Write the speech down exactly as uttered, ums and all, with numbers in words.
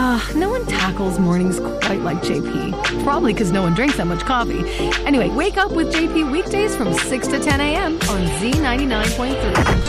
Uh, no one tackles mornings quite like J P. Probably because no one drinks that much coffee. Anyway, wake up with J P weekdays from six to ten a.m. on Z ninety-nine point three.